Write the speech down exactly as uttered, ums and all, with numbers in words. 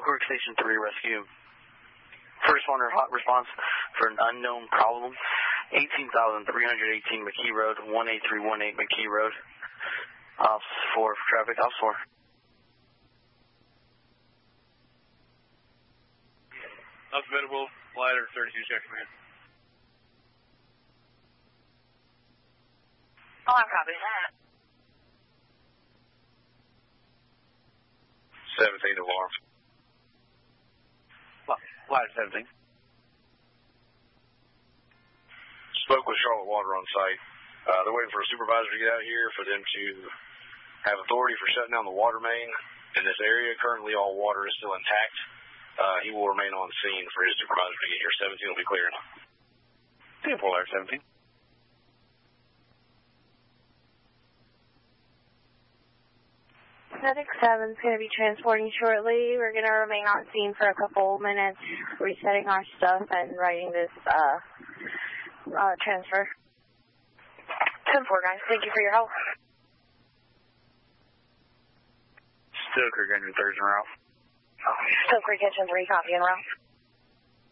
Creek Station three Rescue. First responder hot response for an unknown problem. eighteen thousand three hundred eighteen McKee Road, one eight three one eight McKee Road. Ops four for traffic, Ops four. Unforgettable, ladder thirty-two, check man. Oh, I'm copy that. seventeen alarm. Ladder seventeen. Spoke with Charlotte Water on site. Uh, they're waiting for a supervisor to get out here for them to have authority for shutting down the water main in this area. Currently, all water is still intact. Uh, he will remain on scene for his supervisor to get here. seventeen will be cleared. Beautiful, Ladder seventeen. Medic seven's going to be transporting shortly. We're going to remain on scene for a couple minutes, resetting our stuff and writing this uh, uh, transfer. ten four, guys. Thank you for your help. Still Creek Engine third en route. Still Creek Engine three, copy en route.